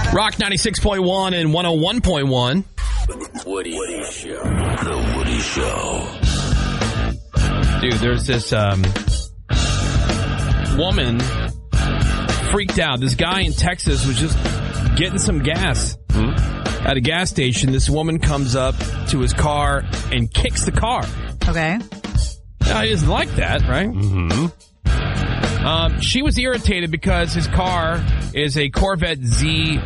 Rock 96.1 and 101.1. The Woody Show. The Woody Show. Dude, there's this woman freaked out. This guy in Texas was just getting some gas at a gas station. This woman comes up to his car and kicks the car. Okay. Now, he doesn't like that, right? Mm-hmm. She was irritated because his car is a Corvette Z06.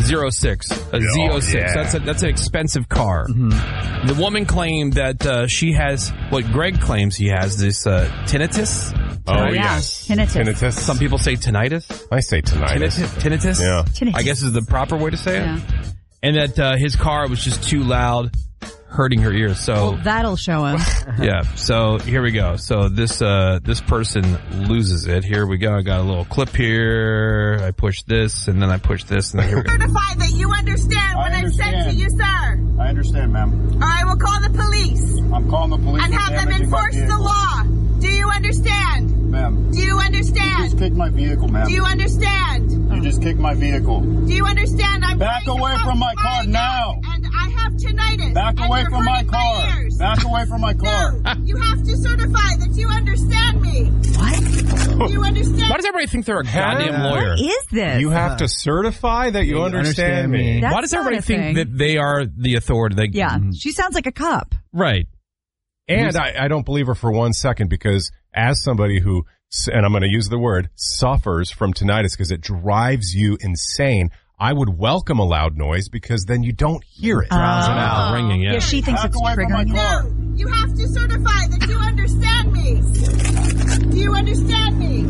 A Z06. Yeah. That's an expensive car. Mm-hmm. The woman claimed that she has what Greg claims he has, this tinnitus. Oh, yeah. yes. Tinnitus. Some people say tinnitus. I say tinnitus. Tinnitus? Yeah. Tinnitus. I guess is the proper way to say it. Yeah. And that his car was just too loud, hurting her ears. So Well, that'll show him. yeah. So here we go. So this person loses it. Here we go. I got a little clip here. I push this, and then I push this, and then here we go. Certify that you understand what I've said to you, sir. I understand, ma'am. Or I will call the police I'm calling the police and for have them damaging my enforce the vehicle. law. Do you understand? Ma'am, Do you you just understand? kicked my vehicle, ma'am. Do you understand? You just kicked my vehicle. Do you understand? I'm Back going to away come from my car right now. And I have tinnitus. Back and away you're from my hurting car. ears. Back away from my car. No, you have to certify that you understand me. What? Do you understand? Why does everybody think they're a goddamn lawyer? What is this? You have to certify that you understand me. That's Why does everybody not a think thing. that they are the authority? Yeah. She sounds like a cop. Right. And I don't believe her for 1 second, because as somebody who, and I'm going to use the word, suffers from tinnitus because it drives you insane, I would welcome a loud noise because then you don't hear it. Drowns it out. Ringing, yeah. Yeah, she thinks Back it's away from my triggering. car. No, you have to certify that you understand me. Do you understand me?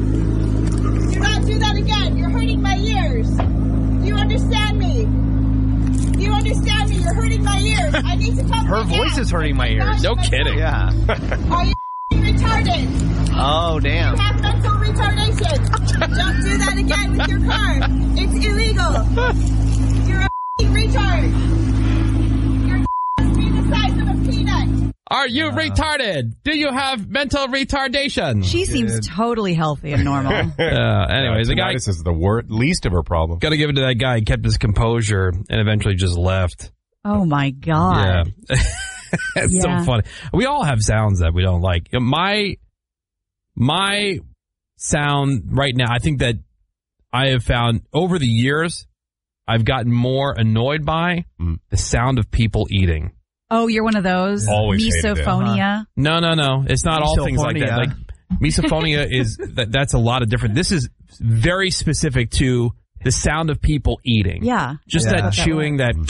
Do not do that again. You're hurting my ears. Do you understand me? Do you understand me? You're hurting my ears. I need to talk. Her voice is hurting my ears. No kidding. Yeah. Are you retarded? Oh, damn. You have mental retardation. Don't do that again with your car. It's illegal. You're a retard. Your must be the size of a peanut. Are you retarded? Do you have mental retardation? She seems totally healthy and normal. Anyways, the guy Tinnitus is the least of her problem. got to give it to that guy. He kept his composure and eventually just left. Oh, my God. Yeah. It's Yeah. so funny. We all have sounds that we don't like. My sound right now, I think that I have found over the years, I've gotten more annoyed by the sound of people eating. Oh, you're one of those? Always hated it. Misophonia? No. It's not all things like that. Like misophonia is that's a lot of different. This is very specific to the sound of people eating. Yeah. Just that chewing, that.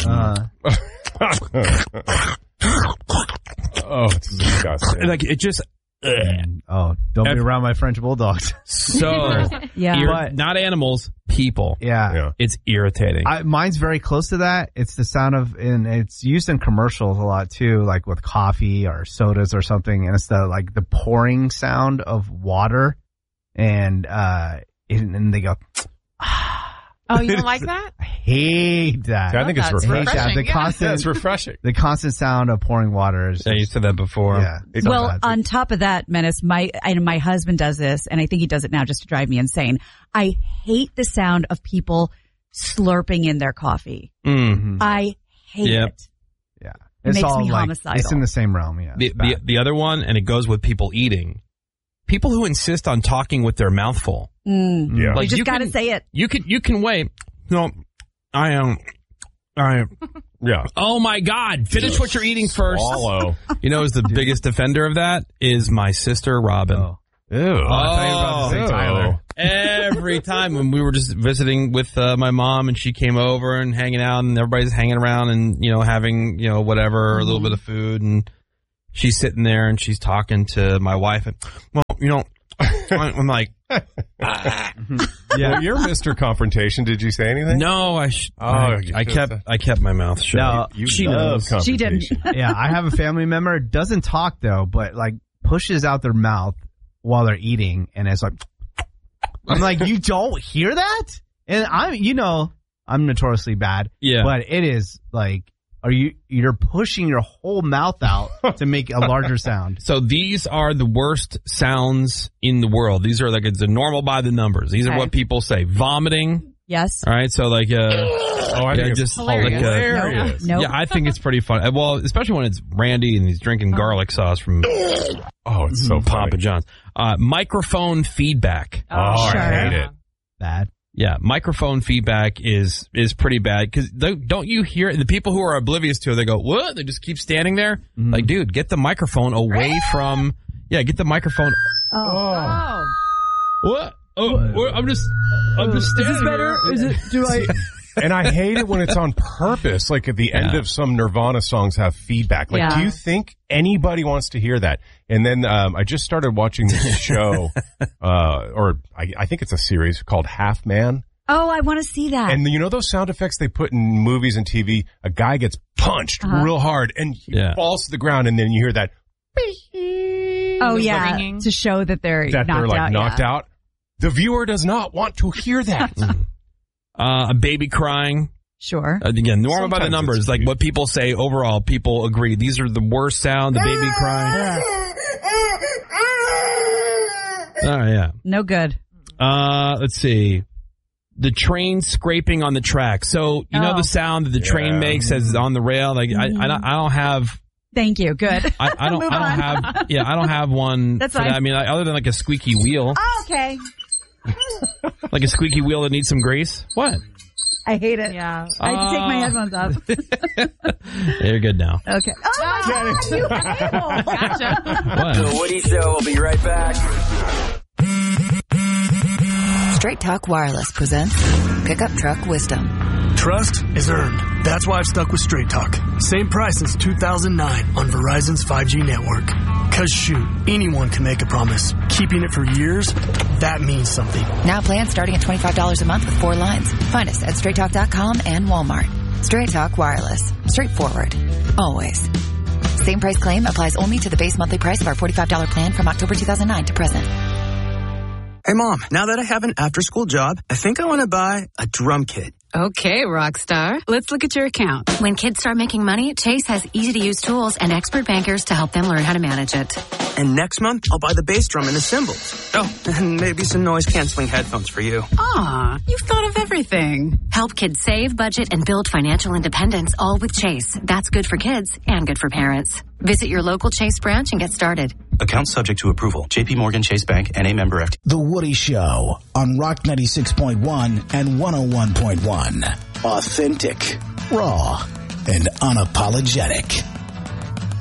Oh, it's disgusting. Like it just. Oh, don't be around my French bulldogs. So Yeah. not animals, people. Yeah. It's irritating. Mine's very close to that. It's the sound of, and it's used in commercials a lot too, like with coffee or sodas or something. And it's the pouring sound of water, and they go. Oh, you don't like that? I hate that. I think it's That's refreshing. refreshing. The Yeah. constant, It's refreshing. the constant sound of pouring water is. Yeah, you said that before. Yeah. it's Well, bad. on top of that, Menace, my husband does this, and I think he does it now just to drive me insane. I hate the sound of people slurping in their coffee. Mm. I hate Yep. it. Yeah. It makes all me like, homicidal. It's in the same realm, yeah. It's bad. The other one, and it goes with people eating. People who insist on talking with their mouth full. Mm. Yeah. Like, You just you got to can- say it. You can wait. No, I am. Yeah. Oh my God! Finish what you're eating first. Swallow. You know, who's the biggest defender of that is my sister Robin. Oh. Ew. I thought you were about to say Tyler. Every time when we were just visiting with my mom and she came over and hanging out and everybody's hanging around and having whatever, a little bit of food, and she's sitting there and she's talking to my wife and I'm like, Yeah. Well, you're Mr. Confrontation. Did you say anything? no, I kept my mouth shut. No, she love knows. She didn't. confrontation. Yeah, I have a family member, doesn't talk though, but like pushes out their mouth while they're eating, and it's like, I'm like, you don't hear that? And I'm notoriously bad. Yeah. But it is like, you're pushing your whole mouth out to make a larger sound. So these are the worst sounds in the world. These are like it's a normal by the numbers. These are Okay. what people say: vomiting, Yes. All right, so like, I think it's just hilarious. hilarious. Nope. yeah, I think it's pretty fun. Well, especially when it's Randy and he's drinking garlic sauce from Oh, it's so Papa funny. John's. Microphone feedback. Oh, Sure. I hate it. Bad. Yeah, microphone feedback is pretty bad because don't you hear the people who are oblivious to it? They go, what? They just keep standing there. Like, dude, get the microphone away from. Yeah, get the microphone. Oh. What? Oh, I'm just standing here. Is it? Do I? And I hate it when it's on purpose. Like at the end of some Nirvana songs have feedback. Like, Yeah. do you think anybody wants to hear that? And then I just started watching this show, or I think it's a series called Half Man. Oh, I want to see that. And you know those sound effects they put in movies and TV? A guy gets punched real hard and he falls to the ground, and then you hear that oh, yeah. ringing. To show that they're knocked out. knocked yeah. out. The viewer does not want to hear that. A baby crying. Sure. Again, normal by the Sometimes numbers. it's Like cute. what people say overall, people agree. These are the worst sound, the baby crying. Oh, yeah. No good. Let's see. The train scraping on the track. So, you know Oh. the sound that the train makes as it's on the rail? Like, I don't have... Thank you. Good. I don't Move on. have. Yeah, I don't have one. That's for that. fine. I mean, other than like a squeaky wheel, Oh, okay. like a squeaky wheel that needs some grease. What? I hate it. Yeah. I have to take my headphones off. You're good now. Okay. Oh, my God, you animal. Gotcha. What? The Woody Show will be right back. Straight Talk Wireless presents Pickup Truck Wisdom. Trust is earned. That's why I've stuck with Straight Talk. Same price since 2009 on Verizon's 5G network. Cause shoot, anyone can make a promise. Keeping it for years, that means something. Now plans starting at $25 a month with 4 lines. Find us at straighttalk.com and Walmart. Straight Talk Wireless. Straightforward. Always. Same price claim applies only to the base monthly price of our $45 plan from October 2009 to present. Hey Mom, now that I have an after-school job, I think I want to buy a drum kit. Okay, Rockstar. Let's look at your account. When kids start making money, Chase has easy-to-use tools and expert bankers to help them learn how to manage it. And next month, I'll buy the bass drum and the cymbals. Oh, and maybe some noise-canceling headphones for you. Aw, you've thought of everything. Help kids save, budget, and build financial independence, all with Chase. That's good for kids and good for parents. Visit your local Chase branch and get started. Account subject to approval. J.P. Morgan Chase Bank, N.A. member FD. The Woody Show on Rock 96.1 and 101.1. Authentic, raw, and unapologetic.